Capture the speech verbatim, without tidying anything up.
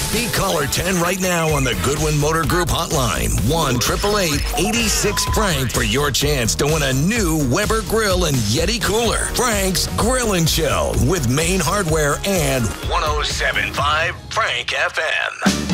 Be caller ten right now on the Goodwin Motor Group hotline. one eight eight eight, eight six, Frank for your chance to win a new Weber grill and Yeti cooler. Frank's Grill and Chill with Main Hardware and one oh seven point five Frank F M.